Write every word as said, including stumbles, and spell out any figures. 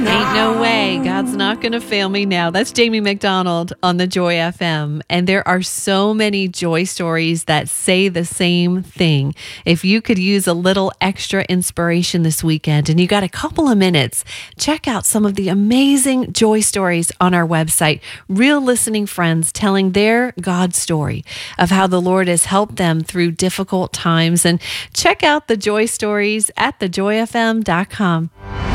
Ain't no way. God's not going to fail me now. That's Jamie McDonald on the Joy F M. And there are so many joy stories that say the same thing. If you could use a little extra inspiration this weekend and you got a couple of minutes, check out some of the amazing joy stories on our website. Real listening friends telling their God story of how the Lord has helped them through difficult times. And check out the joy stories at the joy f m dot com.